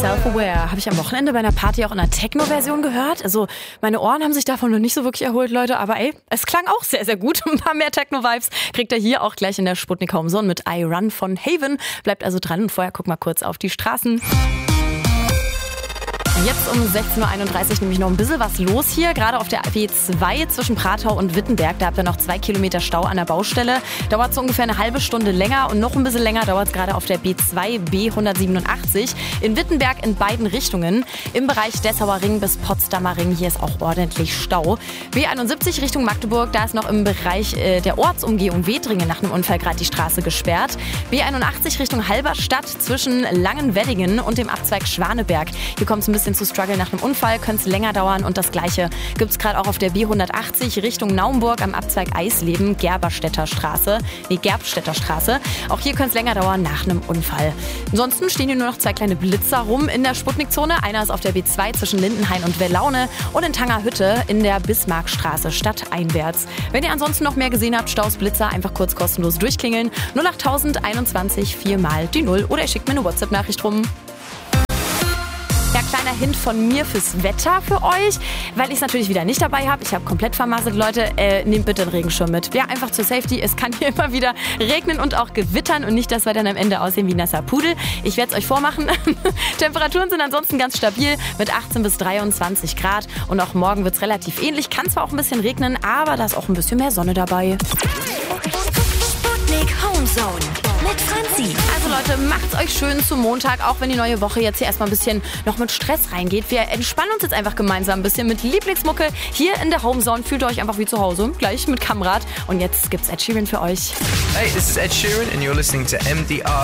Self-Aware habe ich am Wochenende bei einer Party auch in einer Techno-Version gehört. Also meine Ohren haben sich davon noch nicht so wirklich erholt, Leute. Aber es klang auch sehr, sehr gut. Ein paar mehr Techno-Vibes kriegt ihr hier auch gleich in der Sputnik Homezone mit I Run von Haven. Bleibt also dran und vorher guck mal kurz auf die Straßen. Jetzt um 16.31 Uhr nämlich noch ein bisschen was los hier. Gerade auf der B2 zwischen Pratau und Wittenberg. Da habt ihr noch 2 Kilometer Stau an der Baustelle. Dauert so ungefähr eine halbe Stunde länger. Und noch ein bisschen länger dauert es gerade auf der B2 B187 in Wittenberg in beiden Richtungen. Im Bereich Dessauer Ring bis Potsdamer Ring. Hier ist auch ordentlich Stau. B71 Richtung Magdeburg. Da ist noch im Bereich der Ortsumgehung Wedringen nach einem Unfall gerade die Straße gesperrt. B81 Richtung Halberstadt zwischen Langenweddingen und dem Abzweig Schwaneberg. Hier kommt es ein bisschen zu struggle nach einem Unfall, könnte es länger dauern und das Gleiche gibt es gerade auch auf der B180 Richtung Naumburg am Abzweig Eisleben, Gerbstädter Straße. Auch hier könnte es länger dauern nach einem Unfall. Ansonsten stehen hier nur noch 2 kleine Blitzer rum in der Sputnikzone. Einer ist auf der B2 zwischen Lindenhain und Wellaune und in Tangerhütte in der Bismarckstraße stadteinwärts. Wenn ihr ansonsten noch mehr gesehen habt, Staus, Blitzer, einfach kurz kostenlos durchklingeln. 08021 4 mal die 0 oder ihr schickt mir eine WhatsApp-Nachricht rum. Ja, kleiner Hint von mir fürs Wetter für euch, weil ich es natürlich wieder nicht dabei habe. Ich habe komplett vermasselt, Leute. Nehmt bitte einen Regenschirm mit. Ja, einfach zur Safety. Es kann hier immer wieder regnen und auch gewittern und nicht, dass wir dann am Ende aussehen wie nasser Pudel. Ich werde es euch vormachen. Temperaturen sind ansonsten ganz stabil mit 18 bis 23 Grad und auch morgen wird es relativ ähnlich. Kann zwar auch ein bisschen regnen, aber da ist auch ein bisschen mehr Sonne dabei. Sputnik Homezone mit Franzi. Also Leute, macht's euch schön zum Montag, auch wenn die neue Woche jetzt hier erstmal ein bisschen noch mit Stress reingeht. Wir entspannen uns jetzt einfach gemeinsam ein bisschen mit Lieblingsmucke hier in der Homezone. Fühlt euch einfach wie zu Hause, gleich mit Kamrad. Und jetzt gibt's Ed Sheeran für euch. Hey, this is Ed Sheeran and you're listening to MDR